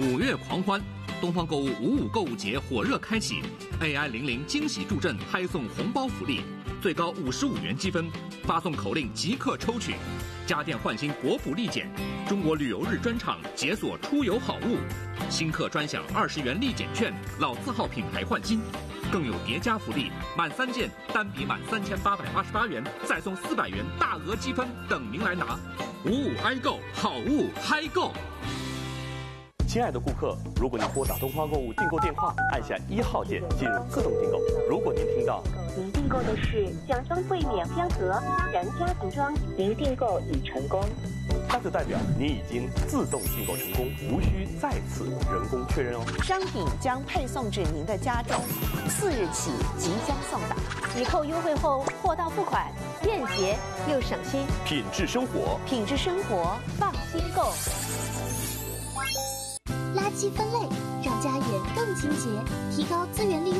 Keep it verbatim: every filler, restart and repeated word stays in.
五月狂欢，东方购物五五购物节火热开启 ，A I 零零惊喜助阵拍送红包福利，最高五十五元积分，发送口令即刻抽取。家电换新国补立减，中国旅游日专场解锁出游好物，新客专享二十元立减券，老字号品牌换新。更有叠加福利，满三件单笔满三千八百八十八元，再送四百元大额积分等您来拿。五五 i 购，好物嗨购。 亲爱的顾客，如果您拨打东方购物订购电话，按下一号键进入自动订购。如果您听到您订购的是奖装柜免片盒人家庭装，您订购已成功， 那就代表您已经自动订购成功，无需再次人工确认哦。 商品将配送至您的家中，四日起即将送达。 抵扣优惠后，货到付款，便捷又省心。 品质生活， 品质生活，放心购。 垃圾分类，让家园更清洁，提高资源利